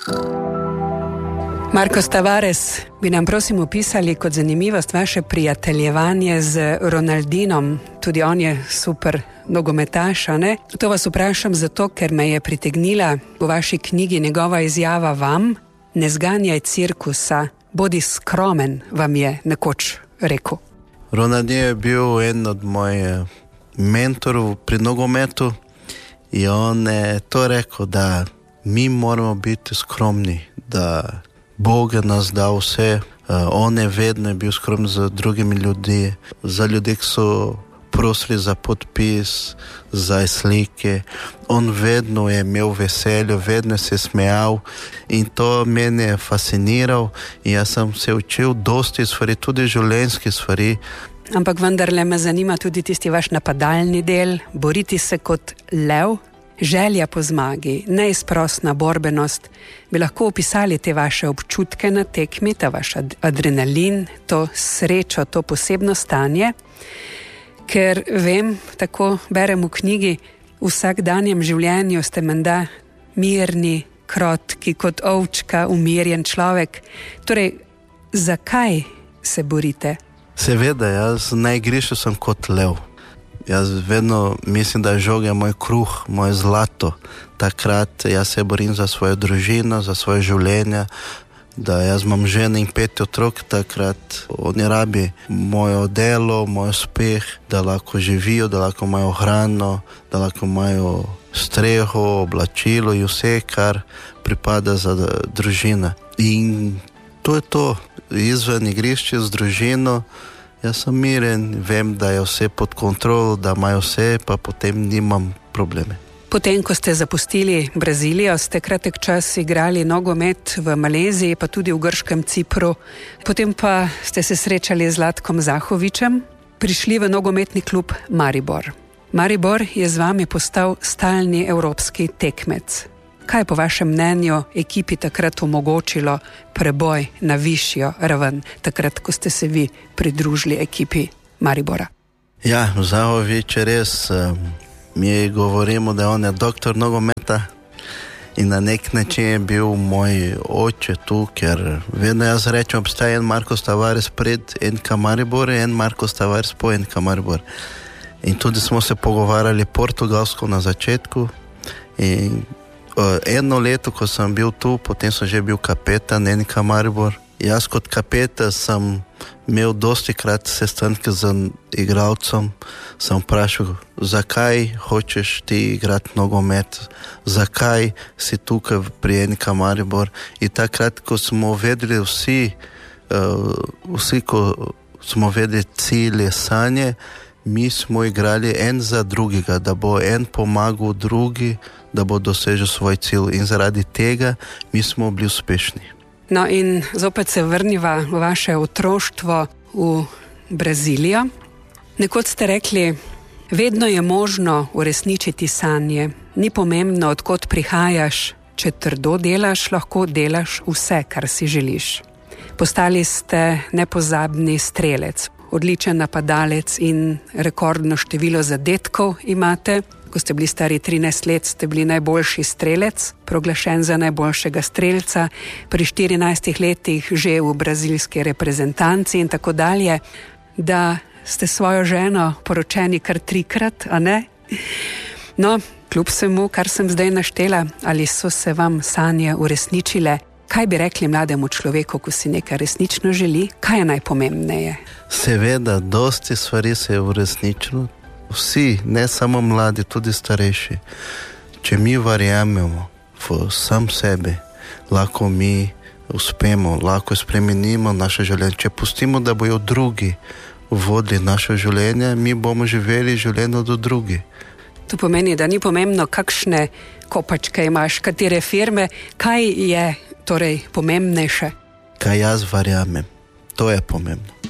Marcos Tavares, bi nam prosim opisali kot zanimivost vaše prijateljevanje z Ronaldinom. Tudi on je super nogometaš, ne? To vas vprašam zato, ker me je pritegnila v vaši knjigi njegova izjava vam: ne zganjaj cirkusa, bodi skromen, vam je nekoč rekel. Ronaldinho je bil en od mojih mentorov pri nogometu in on je to rekel, da mi moramo biti skromni, da Bog je nas dal vse. On je vedno bil skromen za drugimi ljudi, za ljudi, ki so prosili za podpis, za slike. On vedno je imel veselje, vedno se smejal in to mene je fasciniral in jaz sem se učil dosti stvari, tudi življenjskih stvari. Ampak vendarle me zanima tudi tisti vaš napadalni del, boriti se kot lev, želja po zmagi, neizprosna borbenost. Bi lahko opisali te vaše občutke na tekmi, ta vaš adrenalin, to srečo, to posebno stanje? Ker vem, tako berem v knjigi, v vsakdanjem življenju ste menda mirni, krotki, kot ovčka, umirjen človek. Torej, zakaj se borite? Seveda, jaz na igrišču sem kot lev. Jaz vedno mislim, da žoga je moj kruh, moje zlato. Takrat jaz se borim za svojo družino, za svoje življenje, da jaz imam ženo in 5 otrok, takrat oni rabi moje delo, moj uspeh, da lahko živijo, da lahko imajo hrano, da lahko imajo streho, oblačilo in vse, kar pripada za družino. In to je to, izven igrišče z družino, jaz sem miren, vem, da je vse pod kontrolo, da imajo vse, pa potem nimam probleme. Potem, ko ste zapustili Brazilijo, ste kratek čas igrali nogomet v Maleziji, pa tudi v grškem Cipru. Potem pa ste se srečali z Zlatkom Zahovičem, prišli v nogometni klub Maribor. Maribor je z vami postal stalni evropski tekmec. Kaj je po vašem mnenju ekipi takrat omogočilo preboj na višjo raven, takrat, ko ste se vi pridružili ekipi Maribora? Ja, Zahovič je res, mi govorimo, da on je doktor nogometa in na nek način je bil moj oče tu, ker vedno jaz rečem, obstaja en Marcos Tavares pred NK Maribor, en Marcos Tavares po NK Maribor. In tudi smo se pogovarjali portugalsko na začetku in eno leto, ko sem bil tu, potem sem že bil kapetan NK Maribor. Jaz kot kapetan sem imel dosti krat sestanke z igralcem, sem vprašal, zakaj hočeš ti igrati nogomet, zakaj si tukaj pri NK Maribor. In takrat, ko smo vedeli vsi, ko smo vedeli cilje, sanje, mi smo igrali en za drugega, da bo en pomagal drugi, da bo dosežil svoj cilj in zaradi tega mi smo bili uspešni. No in zopet se vrniva v vaše otroštvo v Brazilijo. Nekoč ste rekli, vedno je možno uresničiti sanje. Ni pomembno, odkot prihajaš, če trdo delaš, lahko delaš vse, kar si želiš. Postali ste nepozabni strelec, odličen napadalec in rekordno število zadetkov imate. Ko ste bili stari 13 let, ste bili najboljši strelec, proglašen za najboljšega strelca, pri 14 letih že v brazilski reprezentanci in tako dalje, da ste svojo ženo poročeni kar 3-krat, a ne? No, kljub vsemu, kar sem zdaj naštela, ali so se vam sanje uresničile? Kaj bi rekli mlademu človeku, ko si nekaj resnično želi? Kaj je najpomembneje? Seveda, dosti stvari se je uresničilo. Vsi, ne samo mladi, tudi starejši. Če mi verjamemo v sam sebe, lahko mi uspemo, lahko spremenimo naše življenje. Če pustimo, da bojo drugi vodili naše življenje, mi bomo živeli življenje do drugi. To pomeni, da ni pomembno, kakšne kopačke imaš, katere firme, kaj je torej pomembnejše? Kaj jaz verjamem, to je pomembno.